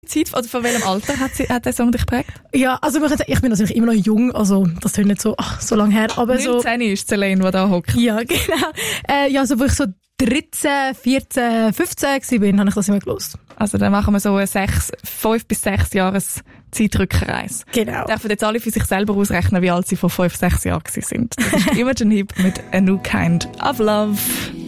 Zeit, also von welchem Alter hat der Song dich geprägt? Ja, also ich bin natürlich immer noch jung, also das ist nicht so lang her. Aber 19 ist Celine, die da hockt. Ja, genau. Also wo ich so 13, 14, 15 war, habe ich das immer gehört. Also dann machen wir so eine 5 bis 6 Jahres Zeitrückreise. Genau. Dürfen jetzt alle für sich selber ausrechnen, wie alt sie vor 5, 6 Jahren waren. Das ist Imogen Heap mit A New Kind of Love.